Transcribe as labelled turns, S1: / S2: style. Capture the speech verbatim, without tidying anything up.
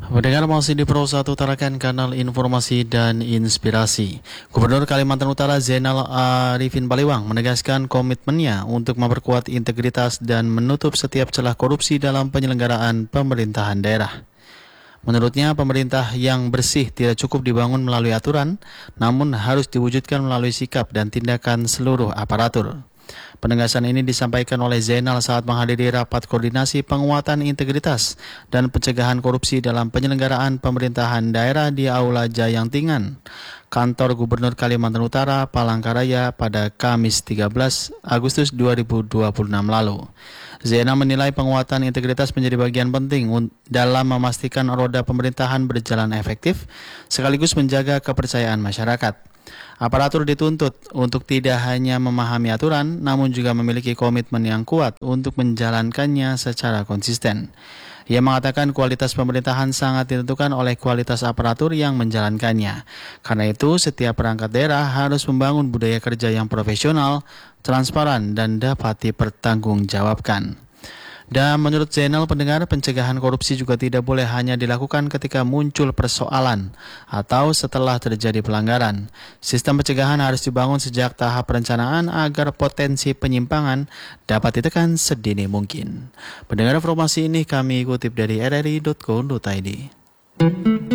S1: Pendengar masih di Pro satu Tarakan, kanal informasi dan inspirasi. Gubernur Kalimantan Utara Zainal Arifin Baliwang menegaskan komitmennya untuk memperkuat integritas dan menutup setiap celah korupsi dalam penyelenggaraan pemerintahan daerah. Menurutnya, pemerintah yang bersih tidak cukup dibangun melalui aturan, namun harus diwujudkan melalui sikap dan tindakan seluruh aparatur. Penegasan ini disampaikan oleh Zainal saat menghadiri rapat koordinasi penguatan integritas dan pencegahan korupsi dalam penyelenggaraan pemerintahan daerah di Aula Jayangtingan, Kantor Gubernur Kalimantan Utara, Palangkaraya pada Kamis tiga belas Agustus dua ribu dua puluh enam lalu. Zainal menilai penguatan integritas menjadi bagian penting dalam memastikan roda pemerintahan berjalan efektif, sekaligus menjaga kepercayaan masyarakat. Aparatur dituntut untuk tidak hanya memahami aturan, namun juga memiliki komitmen yang kuat untuk menjalankannya secara konsisten. Ia mengatakan kualitas pemerintahan sangat ditentukan oleh kualitas aparatur yang menjalankannya. Karena itu, setiap perangkat daerah harus membangun budaya kerja yang profesional, transparan, dan dapat dipertanggungjawabkan. Dan menurut Zainal, pendengar, pencegahan korupsi juga tidak boleh hanya dilakukan ketika muncul persoalan atau setelah terjadi pelanggaran. Sistem pencegahan harus dibangun sejak tahap perencanaan agar potensi penyimpangan dapat ditekan sedini mungkin. Pendengar, informasi ini kami kutip dari r r i titik co titik i d.